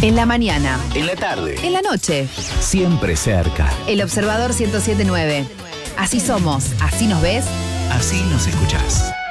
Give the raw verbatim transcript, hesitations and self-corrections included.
En la mañana. En la tarde. En la noche. Siempre cerca. El Observador ciento siete punto nueve. Así somos, así nos ves. Así nos escuchás.